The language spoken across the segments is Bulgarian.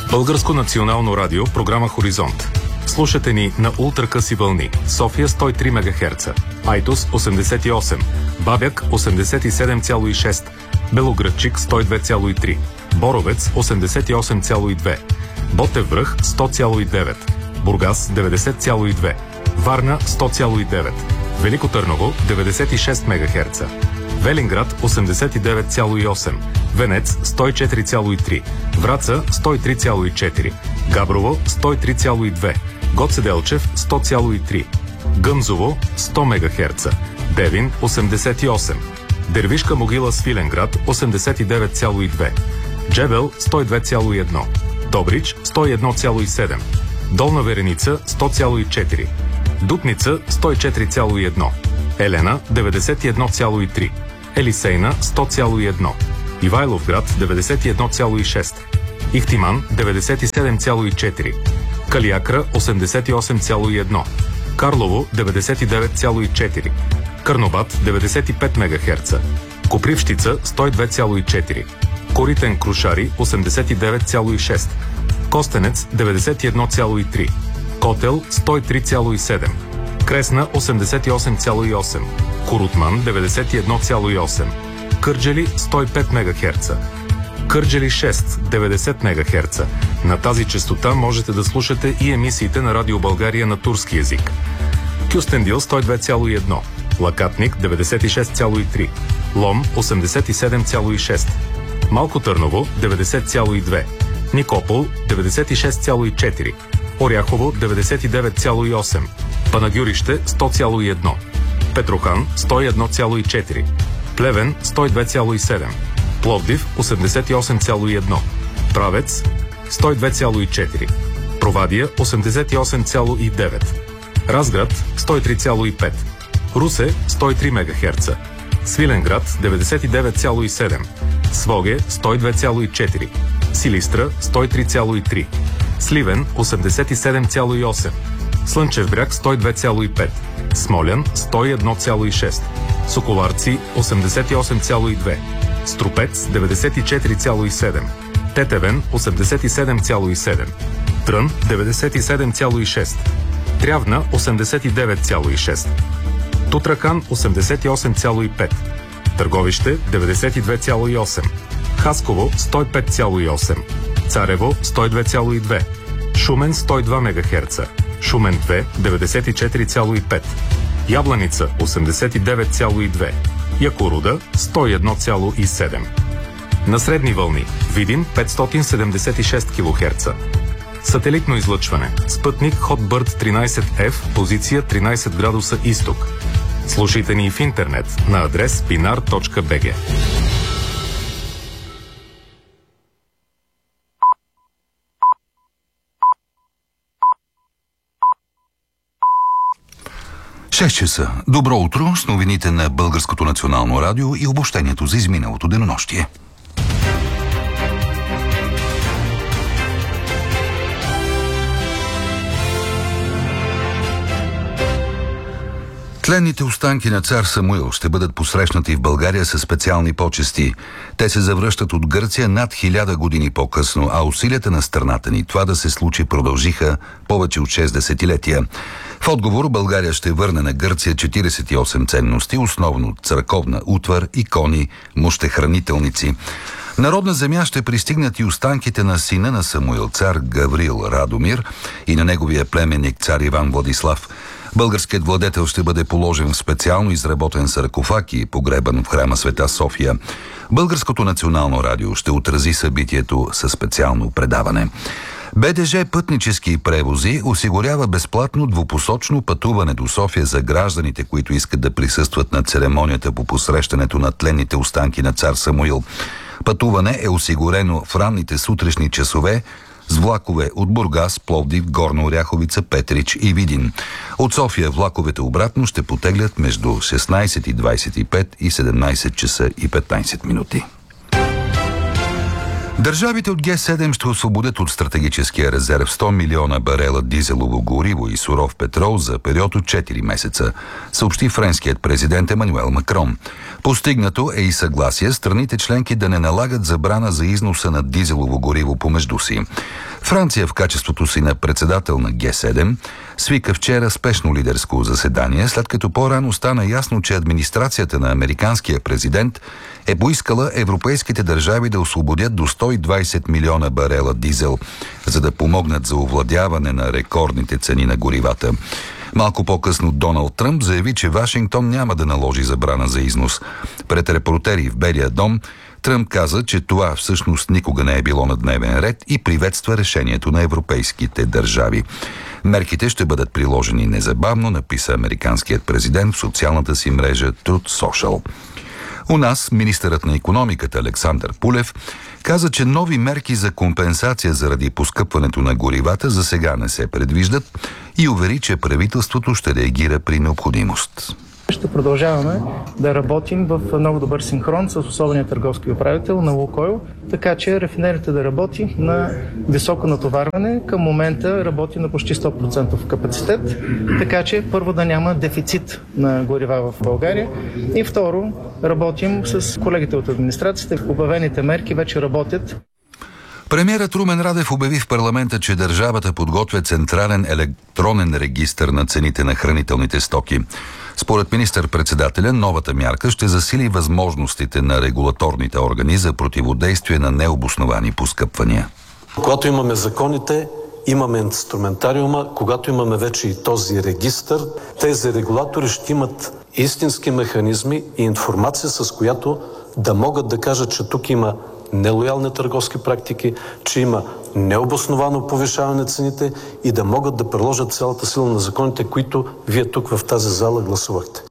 Българско национално радио, програма Хоризонт. Слушате ни на ултракъси вълни. София 103 МГц, Айтос 88, Бабяк 87,6, Белоградчик 102,3, Боровец 88,2, Ботев връх 100,9, Бургас 90,2, Варна 100,9, Велико Търново 96 МГц, Велинград 89,8, Венец 104,3, Враца 103,4, Габрово 103,2, Гоце Делчев 100,3, Гъмзово 100 МГц, Девин 88, Дервишка могила Свиленград 89,2, Джебел 102,1, Добрич 101,7, Долна Вереница 100,4, Дупница 104,1, Елена 91,3, Елисейна 100,1, Ивайловград 91,6, Ихтиман 97,4, Калиакра 88,1, Карлово 99,4, Карнобат 95 МГц, Копривщица 102,4, Коритен Крушари 89,6, Костенец 91,3, Котел 103,7, Кресна 88,8, Корутман 91,8, Кърджали 105 МГц, Кърджали 6 90 МГц. На тази честота можете да слушате и емисиите на Радио България на турски език. Кюстендил 102,1, Лакатник 96,3, Лом 87,6, Малко Търново 90,2, Никопол 96,4, Оряхово 99,8, Панагюрище 100,1, Петрохан 101,4, Плевен 102,7, Пловдив 88,1, Правец 102,4, Провадия 88,9, Разград 103,5, Русе 103 МГц, Свиленград 99,7, Своге 102,4, Силистра 103,3, Сливен 87,8, Слънчев бряг 102,5, Смолян 101,6, Соколарци 88,2, Струпец 94,7, Тетевен 87,7, Трън 97,6, Трявна 89,6, Тутракан 88,5, Търговище 92,8, Хасково 105,8, Царево 102,2, Шумен 102 МГц, Шумен 2 94,5, Ябланица 89,2, Якоруда 101,7. На средни вълни Видин 576 кГц. Сателитно излъчване. Спътник Hotbird 13F, позиция 13 градуса изток. Слушайте ни в интернет на адрес pinar.bg. Шест часа. Добро утро с новините на Българското национално радио и обобщението за изминалото денонощие. Тленните останки на цар Самуил ще бъдат посрещнати в България със специални почести. Те се завръщат от Гърция над 1000 години по-късно, а усилията на страната ни това да се случи продължиха повече от 6 десетилетия. В отговор България ще върне на Гърция 48 ценности, основно църковна утвар, икони, мощехранителници. Народна земя ще пристигнат и останките на сина на Самуил, цар Гаврил Радомир, и на неговия племенник цар Иван Владислав. Българският владетел ще бъде положен в специално изработен саркофаг и погребан в храма Света София. Българското национално радио ще отрази събитието със специално предаване. БДЖ пътнически превози осигурява безплатно двупосочно пътуване до София за гражданите, които искат да присъстват на церемонията по посрещането на тленните останки на цар Самуил. Пътуване е осигурено в ранните сутрешни часове с влакове от Бургас, Пловдив, Горна Оряховица, Петрич и Видин. От София влаковете обратно ще потеглят между 16:25 и 17 часа и 15 минути. Държавите от Г7 ще освободят от стратегическия резерв 100 милиона барела дизелово гориво и суров петрол за период от 4 месеца, съобщи френският президент Емануел Макрон. Постигнато е и съгласие страните членки да не налагат забрана за износа на дизелово гориво помежду си. Франция в качеството си на председател на Г7 свика вчера спешно лидерско заседание, след като по-рано стана ясно, че администрацията на американския президент е поискала европейските държави да освободят до 120 милиона барела дизел, за да помогнат за овладяване на рекордните цени на горивата. Малко по-късно Доналд Тръмп заяви, че Вашингтон няма да наложи забрана за износ. Пред репортери в Белия дом Тръмп каза, че това всъщност никога не е било на дневен ред и приветства решението на европейските държави. Мерките ще бъдат приложени незабавно, написа американският президент в социалната си мрежа Truth Social. У нас министърът на икономиката Александър Пулев каза, че нови мерки за компенсация заради поскъпването на горивата за сега не се предвиждат и увери, че правителството ще реагира при необходимост. Ще продължаваме да работим в много добър синхрон с особения търговски управител на Лукойл, така че рафинерията да работи на високо натоварване. Към момента работи на почти 100% капацитет, така че първо да няма дефицит на горива в България и второ работим с колегите от администрацията. Обявените мерки вече работят. Премиерът Румен Радев обяви в парламента, че държавата подготвя централен електронен регистър на цените на хранителните стоки. Според министър-председателя, новата мярка ще засили възможностите на регулаторните органи за противодействие на необосновани поскъпвания. Когато имаме законите, имаме инструментариума, когато имаме вече и този регистър, тези регулатори ще имат истински механизми и информация, с която да могат да кажат, че тук има нелоялни търговски практики, че има необосновано повишаване на цените и да могат да приложат цялата сила на законите, които вие тук в тази зала гласувахте.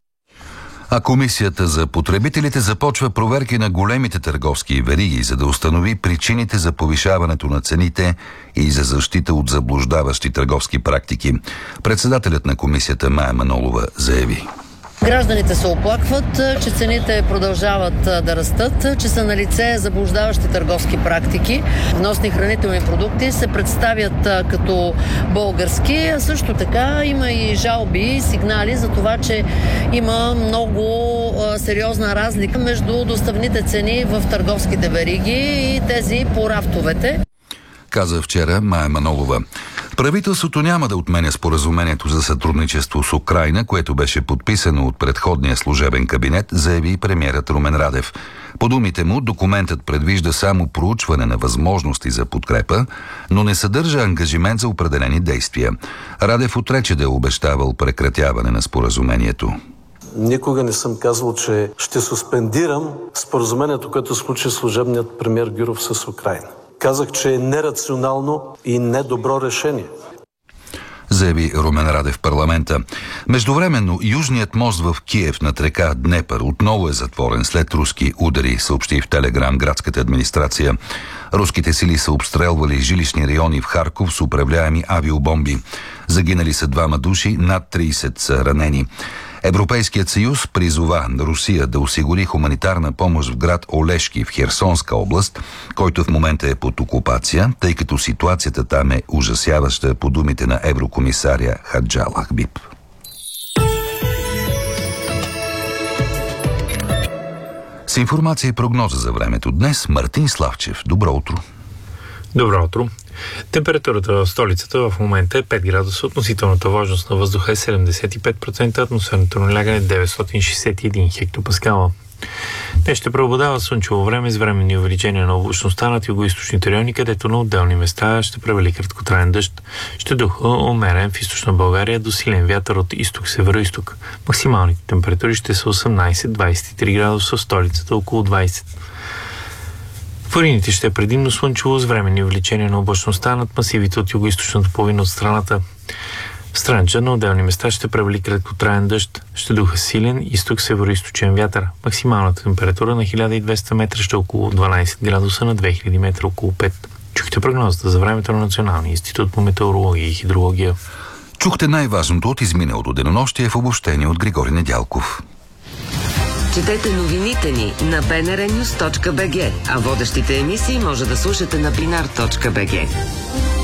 А Комисията за потребителите започва проверки на големите търговски вериги, за да установи причините за повишаването на цените и за защита от заблуждаващи търговски практики. Председателят на комисията Мая Манолова заяви: гражданите се оплакват, че цените продължават да растат, че са налице заблуждаващи търговски практики. Вносни хранителни продукти се представят като български. Също така има и жалби и сигнали за това, че има много сериозна разлика между доставните цени в търговските вериги и тези по рафтовете. Каза вчера Мая Манолова. Правителството няма да отменя споразумението за сътрудничество с Украйна, което беше подписано от предходния служебен кабинет, заяви премиерът Румен Радев. По думите му, документът предвижда само проучване на възможности за подкрепа, но не съдържа ангажимент за определени действия. Радев отрече да е обещавал прекратяване на споразумението. Никога не съм казвал, че ще суспендирам споразумението, което случи служебният премиер Гюров с Украйна. Казах, че е нерационално и недобро решение. Заяви Румен Радев в парламента. Междувременно, южният мост в Киев над река Днепър отново е затворен след руски удари, съобщи в Телеграм градската администрация. Руските сили са обстрелвали жилищни райони в Харков с управляеми авиобомби. Загинали са 2 души, над 30 са ранени. Европейският съюз призова Русия да осигури хуманитарна помощ в град Олешки в Херсонска област, който в момента е под окупация, тъй като ситуацията там е ужасяваща, по думите на еврокомисаря Хаджал Ахбиб. С информация и прогноза за времето днес Мартин Славчев. Добро утро! Добро утро! Температурата в столицата в момента е 5 градуса, относителната влажност на въздуха е 75%, атмосферното налягане 961 хектопаскала. Днес ще преобладава слънчево време с временни увеличения на облачността над югоизточните райони, където на отделни места ще превали краткотраен дъжд. Ще духа умерен в източна България до силен вятър от изток-северо-изток. Максималните температури ще са 18-23 градуса, в столицата около 20. В планините ще е предимно слънчево с временни увеличения на облачността над масивите от югоизточната половина от страната. В Странджа на отделни места ще превали краткотраен дъжд, ще духа силен изток-северо-източен вятър. Максималната температура на 1200 метра ще е около 12 градуса, на 2000 метра около 5. Чухте прогнозата за времето на Националния институт по метеорология и хидрология. Чухте най-важното от изминалото денонощие в обобщение от Григорий Недялков. Четете новините ни на bnrnews.bg, а водещите емисии може да слушате на binar.bg.